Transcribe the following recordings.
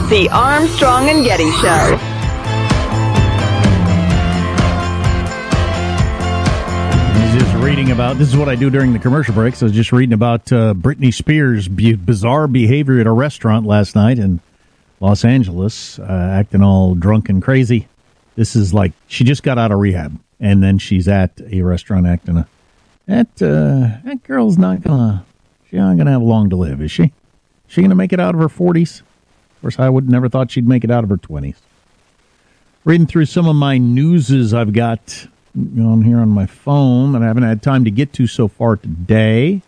The Armstrong and Getty Show. Just reading about, this is what I do during the commercial breaks. I was just reading about Britney Spears' bizarre behavior at a restaurant last night in Los Angeles, acting all drunk and crazy. This is like, she just got out of rehab, and then she's at a restaurant acting that girl's not gonna have long to live, is she? Is she gonna make it out of her 40s? Of course, I would never thought she'd make it out of her 20s. Reading through some of my newses I've got on here on my phone that I haven't had time to get to so far today.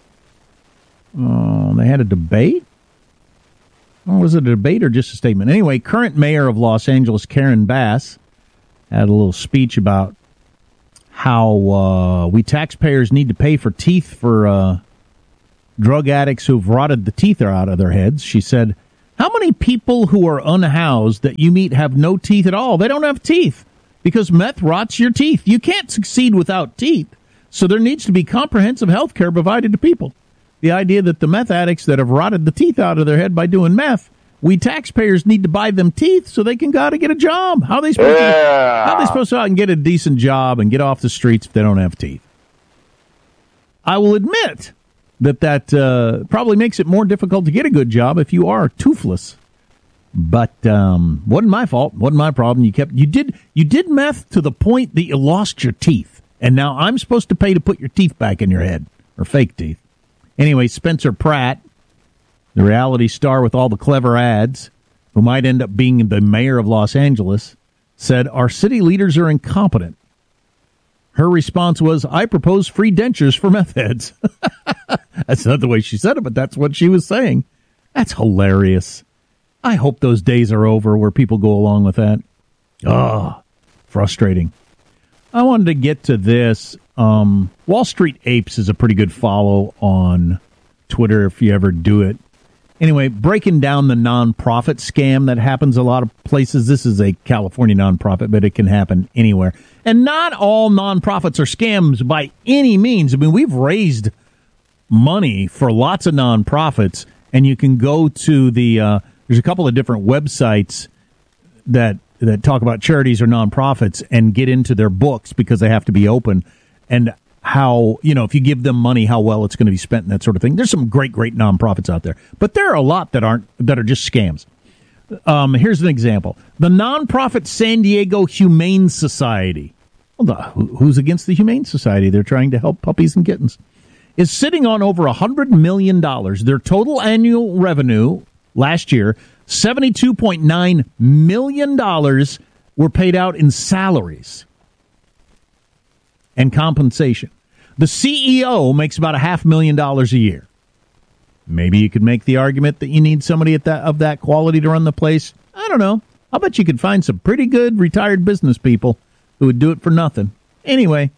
They had a debate? Or was it a debate or just a statement? Anyway, current mayor of Los Angeles, Karen Bass, had a little speech about how we taxpayers need to pay for teeth for drug addicts who've rotted the teeth out of their heads. She said, how many people who are unhoused that you meet have no teeth at all? They don't have teeth because meth rots your teeth. You can't succeed without teeth. So there needs to be comprehensive health care provided to people. The idea that the meth addicts that have rotted the teeth out of their head by doing meth, we taxpayers need to buy them teeth so they can go out and get a job. How are they supposed to go out and get a decent job and get off the streets if they don't have teeth? I will admit that probably makes it more difficult to get a good job if you are toothless. But wasn't my fault. Wasn't my problem. You did meth to the point that you lost your teeth, and now I'm supposed to pay to put your teeth back in your head, or fake teeth. Anyway, Spencer Pratt, the reality star with all the clever ads, who might end up being the mayor of Los Angeles, said our city leaders are incompetent. Her response was, I propose free dentures for meth heads. That's not the way she said it, but that's what she was saying. That's hilarious. I hope those days are over where people go along with that. Frustrating. I wanted to get to this. Wall Street Apes is a pretty good follow on Twitter if you ever do it. Anyway, breaking down the nonprofit scam that happens a lot of places. This is a California nonprofit, but it can happen anywhere. And not all nonprofits are scams by any means. I mean, we've raised money for lots of nonprofits, and you can go to the there's a couple of different websites that talk about charities or nonprofits and get into their books because they have to be open, and how, if you give them money, how well it's going to be spent and that sort of thing. There's some great nonprofits out there, but there are a lot that are just scams. Here's an example. The nonprofit San Diego Humane Society. Well, who's against the Humane Society? They're trying to help puppies and kittens. Is sitting on over $100 million. Their total annual revenue last year, $72.9 million were paid out in salaries and compensation. The CEO makes about $500,000 a year. Maybe you could make the argument that you need somebody of that quality to run the place. I don't know. I'll bet you could find some pretty good retired business people who would do it for nothing. Anyway,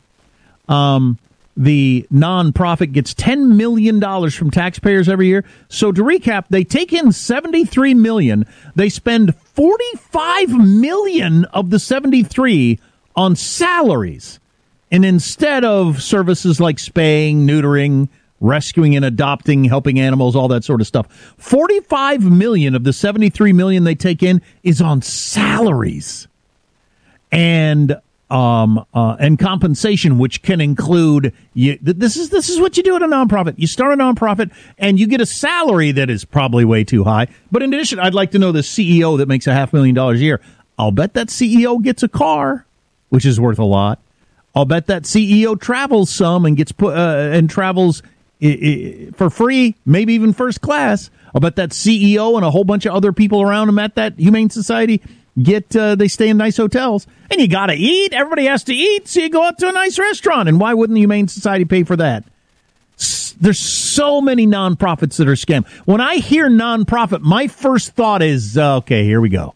the nonprofit gets $10 million from taxpayers every year. So to recap, they take in $73 million. They spend $45 million of the $73 on salaries. And instead of services like spaying, neutering, rescuing and adopting, helping animals, all that sort of stuff, $45 million of the $73 million they take in is on salaries and compensation, which can include this is what you do at a nonprofit. You start a nonprofit and you get a salary that is probably way too high. But in addition, I'd like to know the CEO that makes $500,000 a year. I'll bet that CEO gets a car, which is worth a lot. I'll bet that CEO travels some and gets travels for free, maybe even first class. I'll bet that CEO and a whole bunch of other people around him at that Humane Society they stay in nice hotels. And you got to eat. Everybody has to eat, so you go out to a nice restaurant. And why wouldn't the Humane Society pay for that? There's so many nonprofits that are scam. When I hear nonprofit, my first thought is, okay, here we go.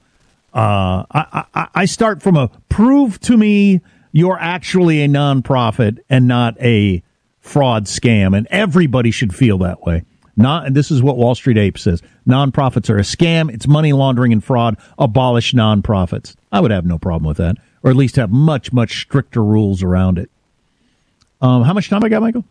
I start from a prove to me you're actually a nonprofit and not a fraud scam, and everybody should feel that way. And this is what Wall Street Ape says. Nonprofits are a scam. It's money laundering and fraud. Abolish nonprofits. I would have no problem with that, or at least have much, much stricter rules around it. How much time I got, Michael?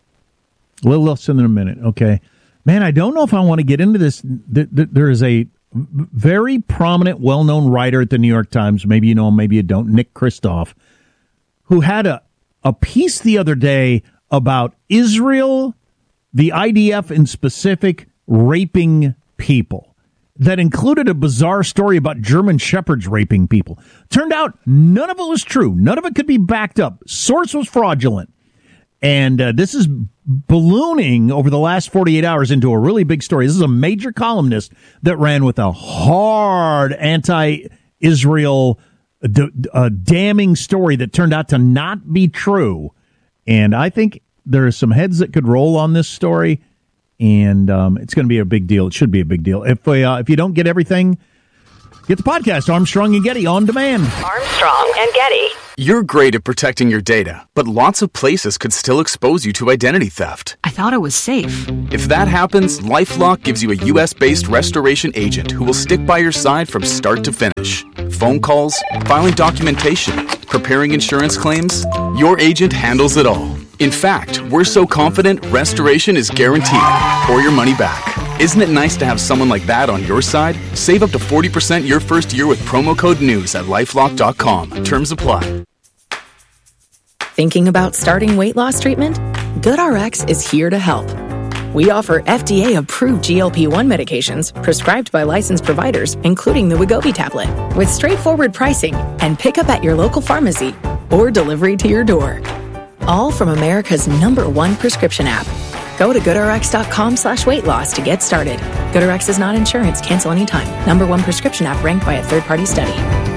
A little less than a minute. Okay. Man, I don't know if I want to get into this. There is a very prominent, well-known writer at the New York Times, maybe you know him, maybe you don't, Nick Kristof, who had a piece the other day about Israel, the IDF in specific, raping people. That included a bizarre story about German shepherds raping people. Turned out none of it was true. None of it could be backed up. Source was fraudulent. And this is ballooning over the last 48 hours into a really big story. This is a major columnist that ran with a hard anti-Israel damning story that turned out to not be true. And I think there are some heads that could roll on this story, and it's going to be a big deal. It should be a big deal. If you don't get everything, get the podcast, Armstrong and Getty, on demand. Armstrong and Getty. You're great at protecting your data, but lots of places could still expose you to identity theft. I thought it was safe. If that happens, LifeLock gives you a U.S.-based restoration agent who will stick by your side from start to finish. Phone calls, filing documentation, preparing insurance claims, your agent handles it all. In fact, we're so confident restoration is guaranteed or your money back. Isn't it nice to have someone like that on your side? Save up to 40% your first year with promo code NEWS at LifeLock.com. Terms apply. Thinking about starting weight loss treatment? GoodRx is here to help. We offer FDA-approved GLP-1 medications prescribed by licensed providers, including the Wegovy tablet, with straightforward pricing and pickup at your local pharmacy or delivery to your door. All from America's #1 prescription app. Go to GoodRx.com/weight loss to get started. GoodRx is not insurance. Cancel anytime. #1 prescription app ranked by a third-party study.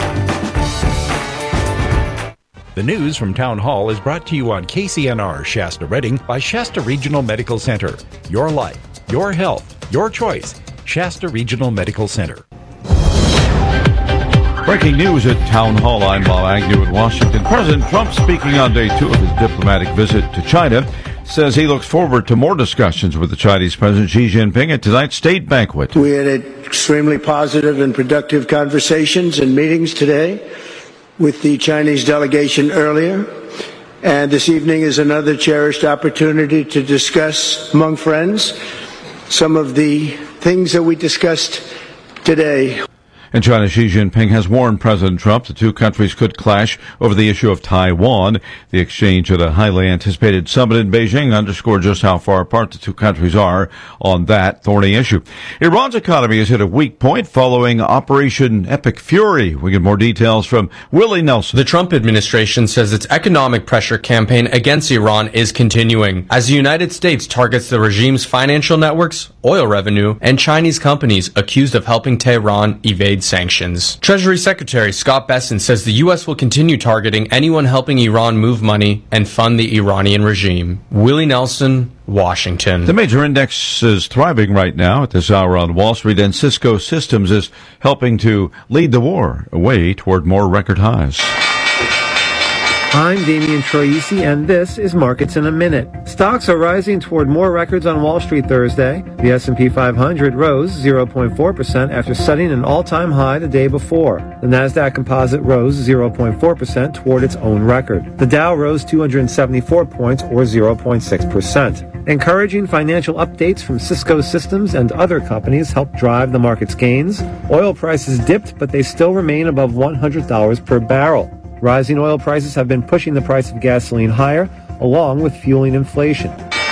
The news from Town Hall is brought to you on KCNR Shasta Redding by Shasta Regional Medical Center. Your life, your health, your choice. Shasta Regional Medical Center. Breaking news at Town Hall. I'm Bob Agnew in Washington. President Trump, speaking on day 2 of his diplomatic visit to China, says he looks forward to more discussions with the Chinese President Xi Jinping at tonight's state banquet. We had extremely positive and productive conversations and meetings today with the Chinese delegation earlier, and this evening is another cherished opportunity to discuss among friends some of the things that we discussed today. In China, Xi Jinping has warned President Trump the two countries could clash over the issue of Taiwan. The exchange at a highly anticipated summit in Beijing underscored just how far apart the two countries are on that thorny issue. Iran's economy has hit a weak point following Operation Epic Fury. We get more details from Willie Nelson. The Trump administration says its economic pressure campaign against Iran is continuing as the United States targets the regime's financial networks, oil revenue, and Chinese companies accused of helping Tehran evade sanctions. Treasury Secretary Scott Bessent says the U.S. will continue targeting anyone helping Iran move money and fund the Iranian regime. Willie Nelson, Washington. The major index is thriving right now at this hour on Wall Street, and Cisco Systems is helping to lead the war away toward more record highs. I'm Damian Troisi, and this is Markets in a Minute. Stocks are rising toward more records on Wall Street Thursday. The S&P 500 rose 0.4% after setting an all-time high the day before. The Nasdaq Composite rose 0.4% toward its own record. The Dow rose 274 points, or 0.6%. Encouraging financial updates from Cisco Systems and other companies helped drive the market's gains. Oil prices dipped, but they still remain above $100 per barrel. Rising oil prices have been pushing the price of gasoline higher, along with fueling inflation.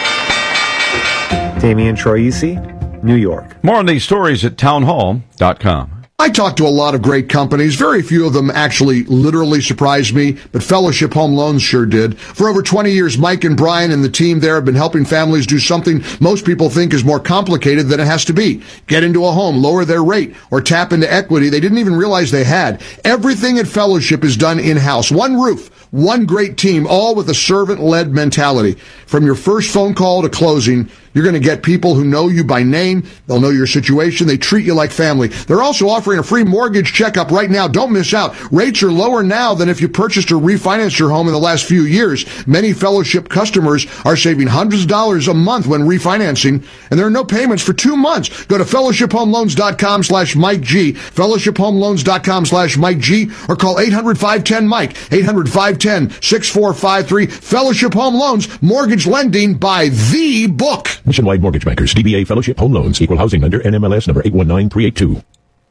Damian Troisi, New York. More on these stories at townhall.com. I talked to a lot of great companies. Very few of them actually literally surprised me, but Fellowship Home Loans sure did. For over 20 years, Mike and Brian and the team there have been helping families do something most people think is more complicated than it has to be. Get into a home, lower their rate, or tap into equity they didn't even realize they had. Everything at Fellowship is done in-house. One roof, one great team, all with a servant-led mentality. From your first phone call to closing, you're going to get people who know you by name. They'll know your situation. They treat you like family. They're also offering a free mortgage checkup right now. Don't miss out. Rates are lower now than if you purchased or refinanced your home in the last few years. Many Fellowship customers are saving hundreds of dollars a month when refinancing, and there are no payments for 2 months. Go to fellowshiphomeloans.com/Mike G, fellowshiphomeloans.com/Mike G, or call 800-510-MIKE, 800-510-6453. Fellowship Home Loans, mortgage lending by the book. Nationwide Mortgage Bankers, DBA Fellowship Home Loans, Equal Housing Lender, NMLS number 819382.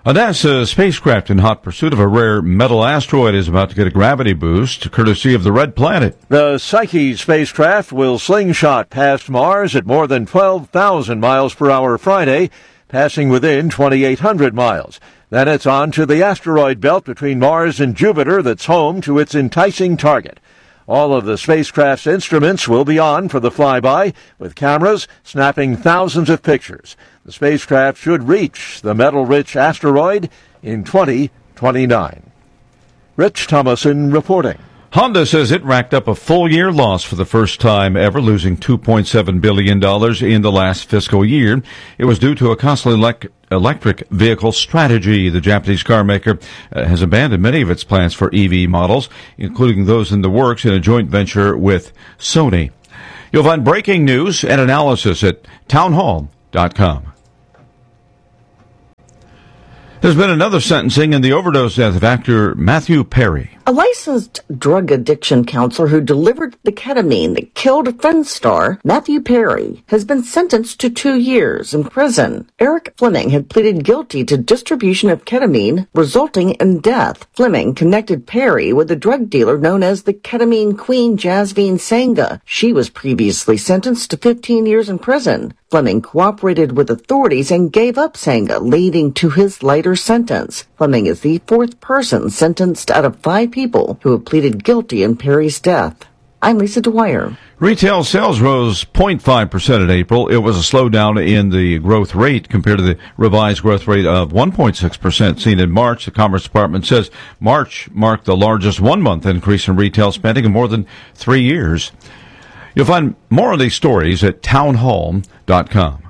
A NASA spacecraft in hot pursuit of a rare metal asteroid is about to get a gravity boost, courtesy of the Red Planet. The Psyche spacecraft will slingshot past Mars at more than 12,000 miles per hour Friday, passing within 2,800 miles. Then it's on to the asteroid belt between Mars and Jupiter that's home to its enticing target. All of the spacecraft's instruments will be on for the flyby, with cameras snapping thousands of pictures. The spacecraft should reach the metal-rich asteroid in 2029. Rich Thomason reporting. Honda says it racked up a full-year loss for the first time ever, losing $2.7 billion in the last fiscal year. It was due to a costly electric vehicle strategy. The Japanese car maker has abandoned many of its plans for EV models, including those in the works in a joint venture with Sony. You'll find breaking news and analysis at townhall.com. There's been another sentencing in the overdose death of actor Matthew Perry. A licensed drug addiction counselor who delivered the ketamine that killed Friends star Matthew Perry has been sentenced to 2 years in prison. Eric Fleming had pleaded guilty to distribution of ketamine, resulting in death. Fleming connected Perry with a drug dealer known as the ketamine queen Jasveen Sangha. She was previously sentenced to 15 years in prison. Fleming cooperated with authorities and gave up Sangha, leading to his lighter sentence. Fleming is the fourth person sentenced out of 5 people who have pleaded guilty in Perry's death. I'm Lisa Dwyer. Retail sales rose 0.5% in April. It was a slowdown in the growth rate compared to the revised growth rate of 1.6% seen in March. The Commerce Department says March marked the largest one-month increase in retail spending in more than 3 years. You'll find more of these stories at townhall.com.